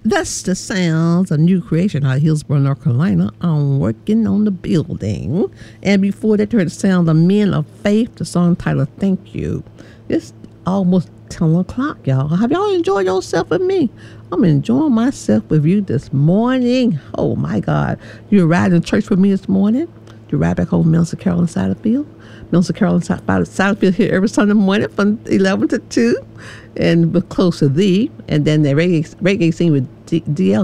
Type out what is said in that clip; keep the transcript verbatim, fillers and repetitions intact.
That's the sounds of New Creation out of Hillsborough, North Carolina. I'm working on the building. And before that, you heard the sound of Men of Faith, the song titled Thank You. It's almost ten o'clock, y'all. Have y'all enjoyed yourself with me? I'm enjoying myself with you this morning. Oh, my God. You arrived in church with me this morning. You ride back home to Minister Carolyn Satterfield. Minister Carolyn Satterfield here every Sunday morning from eleven to two. And we're close to thee. And then the reggae, reggae scene with D- DL